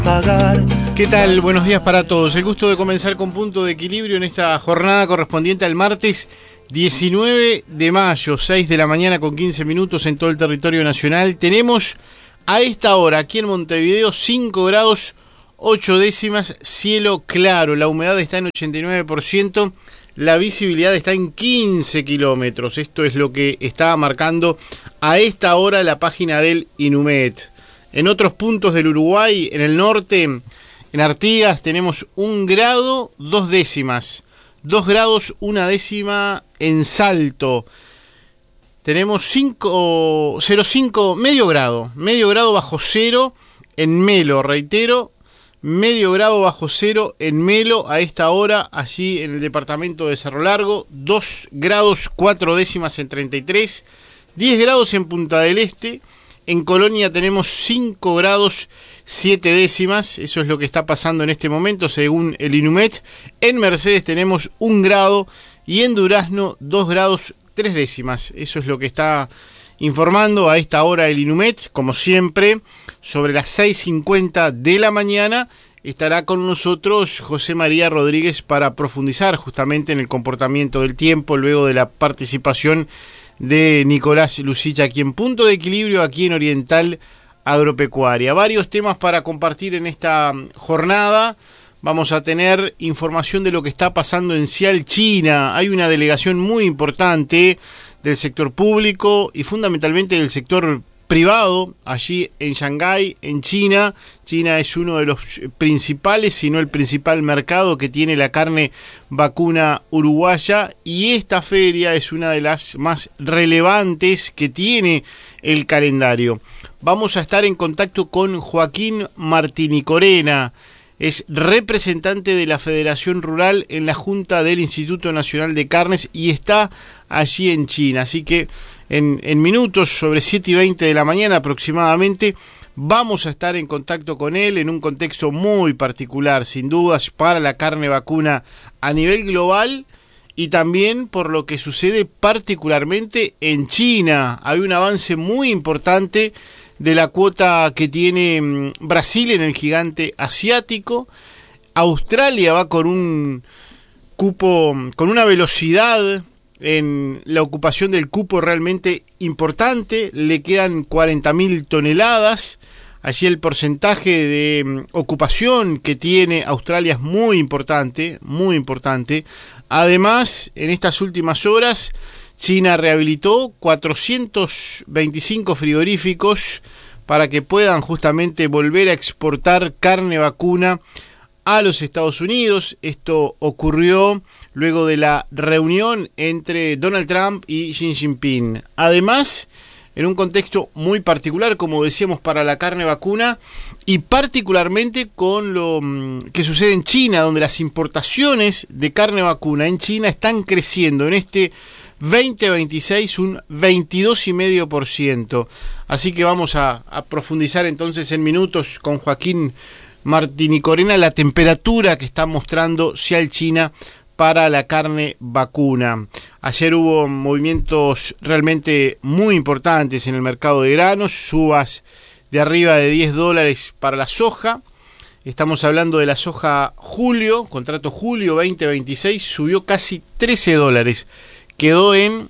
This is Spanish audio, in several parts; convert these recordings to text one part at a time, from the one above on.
¿Qué tal? Buenos días para todos. El gusto de comenzar con Punto de Equilibrio en esta jornada correspondiente al martes 19 de mayo, 6 de la mañana con 15 minutos en todo el territorio nacional. Tenemos a esta hora aquí en Montevideo 5 grados 8 décimas, cielo claro. La humedad está en 89%, la visibilidad está en 15 kilómetros. Esto es lo que está marcando a esta hora la página del INUMET. En otros puntos del Uruguay, en el norte, en Artigas, tenemos 1 grado 2 décimas, 2 grados 1 décima en Salto. Tenemos 0,5, medio grado bajo cero en Melo, reitero, medio grado bajo cero en Melo a esta hora, allí en el departamento de Cerro Largo, 2 grados 4 décimas en 33, 10 grados en Punta del Este. En Colonia tenemos 5 grados 7 décimas, eso es lo que está pasando en este momento según el INUMET. En Mercedes tenemos 1 grado y en Durazno 2 grados 3 décimas. Eso es lo que está informando a esta hora el INUMET. Como siempre, sobre las 6:50 de la mañana estará con nosotros José María Rodríguez para profundizar justamente en el comportamiento del tiempo luego de la participación de Nicolás Lucich aquí en Punto de Equilibrio, aquí en Oriental Agropecuaria. Varios temas para compartir en esta jornada. Vamos a tener información de lo que está pasando en Xi'an, China. Hay una delegación muy importante del sector público y fundamentalmente del sector privado allí en Shanghái, en China. China es uno de los principales, si no el principal mercado que tiene la carne vacuna uruguaya, y esta feria es una de las más relevantes que tiene el calendario. Vamos a estar en contacto con Joaquín Martinicorena, es representante de la Federación Rural en la Junta del Instituto Nacional de Carnes y está allí en China, así que en minutos, sobre 7:20 de la mañana aproximadamente, vamos a estar en contacto con él en un contexto muy particular, sin dudas, para la carne vacuna a nivel global y también por lo que sucede particularmente en China. Hay un avance muy importante de la cuota que tiene Brasil en el gigante asiático. Australia va con un cupo, con una velocidad en la ocupación del cupo realmente importante. Le quedan 40.000 toneladas. Allí el porcentaje de ocupación que tiene Australia es muy importante, muy importante. Además, en estas últimas horas, China rehabilitó 425 frigoríficos para que puedan justamente volver a exportar carne vacuna a los Estados Unidos. Esto ocurrió luego de la reunión entre Donald Trump y Xi Jinping. Además, en un contexto muy particular, como decíamos, para la carne vacuna y particularmente con lo que sucede en China, donde las importaciones de carne vacuna en China están creciendo en este 2026 un 22,5%. Así que vamos a profundizar entonces en minutos con Joaquín Martinicorena la temperatura que está mostrando Xi'an, China, para la carne vacuna. Ayer hubo movimientos realmente muy importantes en el mercado de granos, subas de arriba de $10 para la soja. Estamos hablando de la soja julio, contrato julio 2026, subió casi $13. Quedó en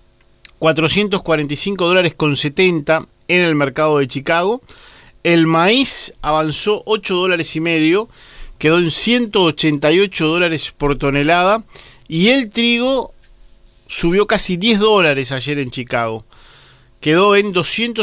$445,70 en el mercado de Chicago. El maíz avanzó $8,50, quedó en $188 por tonelada. Y el trigo subió casi $10 ayer en Chicago. Quedó en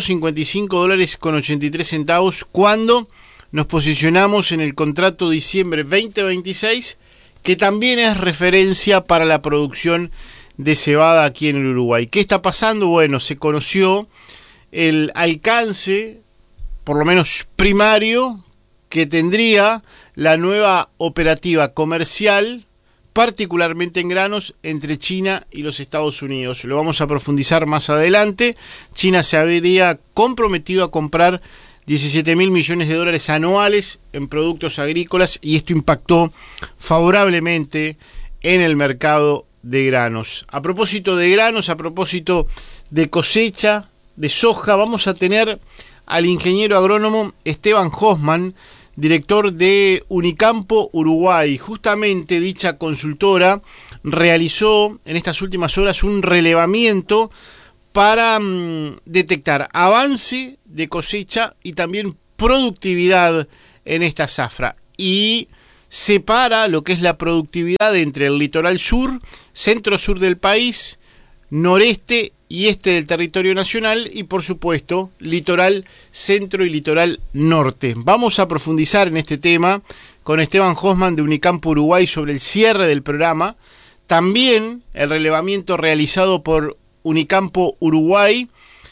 $255,83 cuando nos posicionamos en el contrato diciembre 2026, que también es referencia para la producción de cebada aquí en el Uruguay. ¿Qué está pasando? Bueno, se conoció el alcance, por lo menos primario, que tendría la nueva operativa comercial, particularmente en granos, entre China y los Estados Unidos. Lo vamos a profundizar más adelante. China se habría comprometido a comprar $17.000 millones anuales en productos agrícolas y esto impactó favorablemente en el mercado de granos. A propósito de granos, a propósito de cosecha de soja, vamos a tener al ingeniero agrónomo Esteban Hoffman director de Unicampo Uruguay. Justamente dicha consultora realizó en estas últimas horas un relevamiento para detectar avance de cosecha y también productividad en esta zafra, y separa lo que es la productividad entre el litoral sur, centro-sur del país, noreste y este del territorio nacional, y por supuesto litoral centro y litoral norte. Vamos a profundizar en este tema con Esteban Hossmann de Unicampo Uruguay sobre el cierre del programa, también el relevamiento realizado por Unicampo Uruguay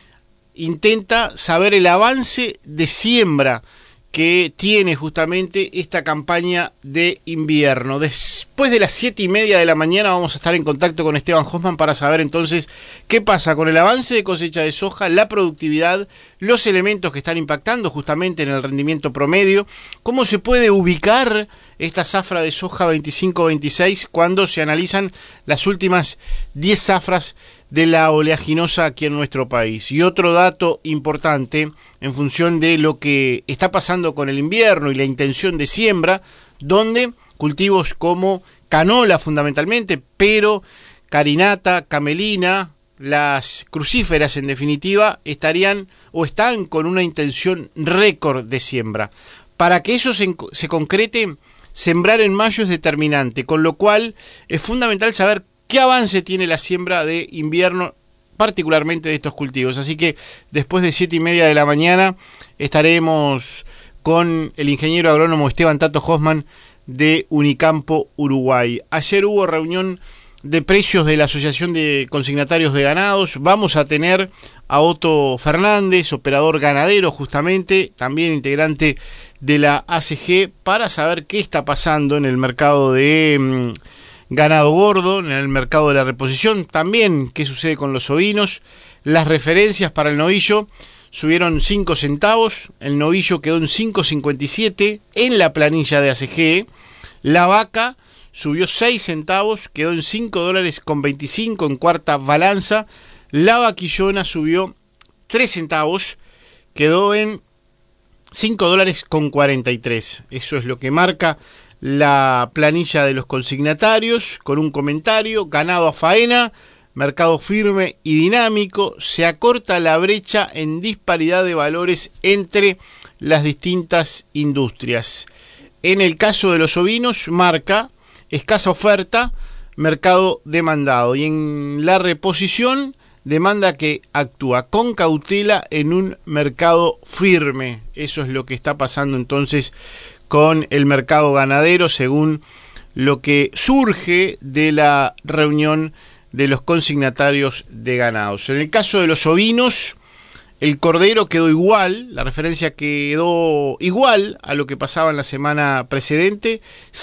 intenta saber el avance de siembra que tiene justamente esta campaña de invierno. Después de las 7:30 de la mañana vamos a estar en contacto con Esteban Hossmann para saber entonces qué pasa con el avance de cosecha de soja, la productividad, los elementos que están impactando justamente en el rendimiento promedio, cómo se puede ubicar esta zafra de soja 25-26 cuando se analizan las últimas 10 zafras de la oleaginosa aquí en nuestro país. Y otro dato importante en función de lo que está pasando con el invierno y la intención de siembra, donde cultivos como canola fundamentalmente, pero carinata, camelina, las crucíferas en definitiva, estarían o están con una intención récord de siembra. Para que eso se concrete, sembrar en mayo es determinante, con lo cual es fundamental saber qué avance tiene la siembra de invierno, particularmente de estos cultivos. Así que después de 7:30 de la mañana estaremos con el ingeniero agrónomo Esteban Tato Hossmann de Unicampo Uruguay. Ayer hubo reunión de precios de la Asociación de Consignatarios de Ganados. Vamos a tener a Otto Fernández, operador ganadero justamente, también integrante de la ACG, para saber qué está pasando en el mercado de ganado gordo, en el mercado de la reposición, también qué sucede con los ovinos. Las referencias para el novillo subieron 5 centavos, el novillo quedó en 5.57 en la planilla de ACG, la vaca subió 6 centavos, quedó en $5.25 en cuarta balanza, la vaquillona subió 3 centavos, quedó en $5.43, eso es lo que marca la planilla de los consignatarios, con un comentario: ganado a faena, mercado firme y dinámico, se acorta la brecha en disparidad de valores entre las distintas industrias. En el caso de los ovinos, marca escasa oferta, mercado demandado, y en la reposición, demanda que actúa con cautela en un mercado firme. Eso es lo que está pasando entonces con el mercado ganadero, según lo que surge de la reunión de los consignatarios de ganados. En el caso de los ovinos, el cordero quedó igual, la referencia quedó igual a lo que pasaba en la semana precedente,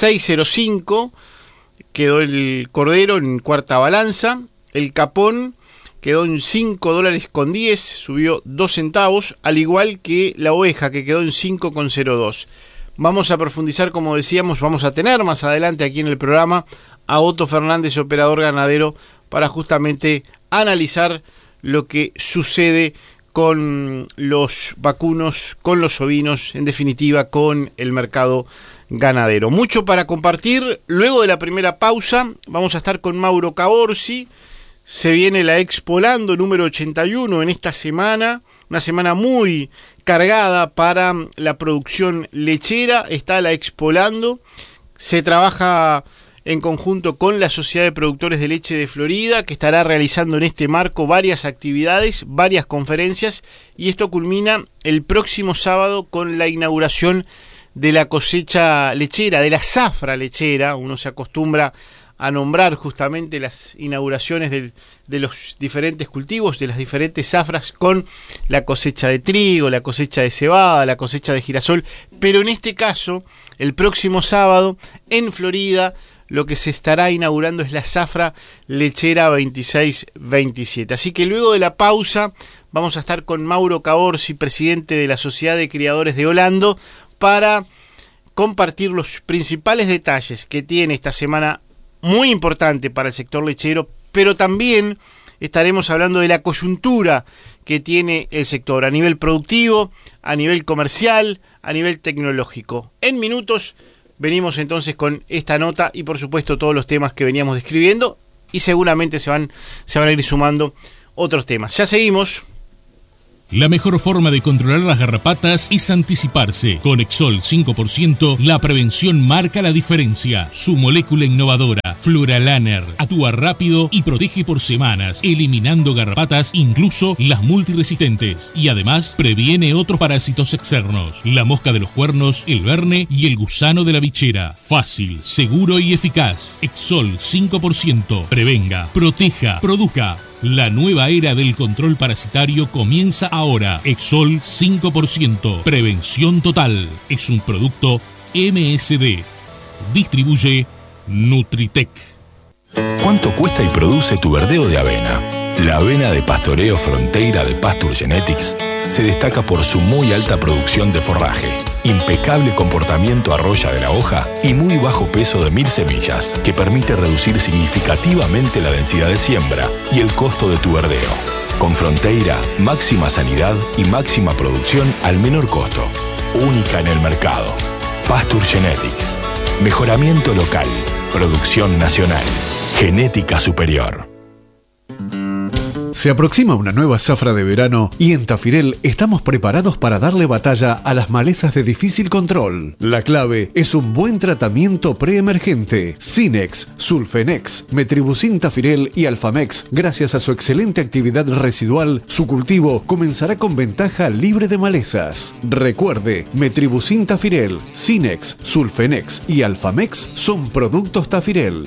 6.05 quedó el cordero en cuarta balanza, el capón quedó en $5.10, subió 2 centavos, al igual que la oveja, que quedó en 5.02. Vamos a profundizar, como decíamos, vamos a tener más adelante aquí en el programa a Otto Fernández, operador ganadero, para justamente analizar lo que sucede con los vacunos, con los ovinos, en definitiva con el mercado ganadero. Mucho para compartir. Luego de la primera pausa vamos a estar con Mauro Caborsi. Se viene la Expo Lando número 81 en esta semana, una semana muy cargada para la producción lechera. Está la Expo Lando, se trabaja en conjunto con la Sociedad de Productores de Leche de Florida, que estará realizando en este marco varias actividades, varias conferencias, y esto culmina el próximo sábado con la inauguración de la cosecha lechera, de la zafra lechera. Uno se acostumbra a nombrar justamente las inauguraciones de los diferentes cultivos, de las diferentes zafras, con la cosecha de trigo, la cosecha de cebada, la cosecha de girasol, pero en este caso, el próximo sábado, en Florida, lo que se estará inaugurando es la zafra lechera 26-27. Así que luego de la pausa vamos a estar con Mauro Caborsi, presidente de la Sociedad de Criadores de Olando, para compartir los principales detalles que tiene esta semana muy importante para el sector lechero, pero también estaremos hablando de la coyuntura que tiene el sector a nivel productivo, a nivel comercial, a nivel tecnológico. En minutos venimos entonces con esta nota y por supuesto todos los temas que veníamos describiendo y seguramente se van a ir sumando otros temas. Ya seguimos. La mejor forma de controlar las garrapatas es anticiparse. Con Exol 5%, la prevención marca la diferencia. Su molécula innovadora, Fluralaner, actúa rápido y protege por semanas, eliminando garrapatas, incluso las multiresistentes. Y además, previene otros parásitos externos. La mosca de los cuernos, el verne y el gusano de la bichera. Fácil, seguro y eficaz. Exol 5%. Prevenga, proteja, produzca. La nueva era del control parasitario comienza ahora. Exol 5%. Prevención total. Es un producto MSD. Distribuye Nutritec. ¿Cuánto cuesta y produce tu verdeo de avena? La avena de pastoreo Fronteira de Pasture Genetics se destaca por su muy alta producción de forraje, impecable comportamiento a roya de la hoja y muy bajo peso de 1000 semillas, que permite reducir significativamente la densidad de siembra y el costo de tu verdeo. Con Fronteira, máxima sanidad y máxima producción al menor costo. Única en el mercado. Pasture Genetics. Mejoramiento local. Producción nacional. Genética superior. Se aproxima una nueva zafra de verano y en Tafirel estamos preparados para darle batalla a las malezas de difícil control. La clave es un buen tratamiento preemergente. Sinex, Sulfenex, Metribuzin Tafirel y Alfamex. Gracias a su excelente actividad residual, su cultivo comenzará con ventaja libre de malezas. Recuerde, Metribuzin Tafirel, Sinex, Sulfenex y Alfamex son productos Tafirel.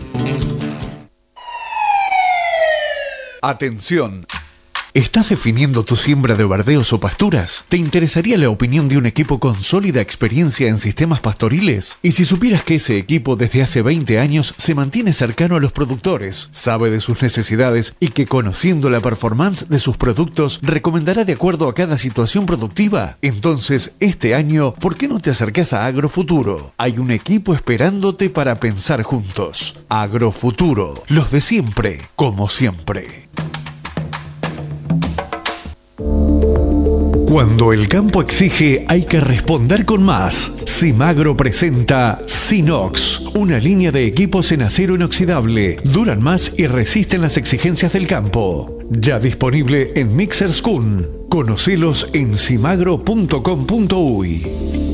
Atención. ¿Estás definiendo tu siembra de verdeos o pasturas? ¿Te interesaría la opinión de un equipo con sólida experiencia en sistemas pastoriles? Y si supieras que ese equipo desde hace 20 años se mantiene cercano a los productores, sabe de sus necesidades y que conociendo la performance de sus productos recomendará de acuerdo a cada situación productiva? Entonces, este año, ¿por qué no te acercás a Agrofuturo? Hay un equipo esperándote para pensar juntos. Agrofuturo, los de siempre, como siempre. Cuando el campo exige, hay que responder con más. Simagro presenta Sinox, una línea de equipos en acero inoxidable. Duran más y resisten las exigencias del campo. Ya disponible en Mixers Kun. Conocelos en simagro.com.uy.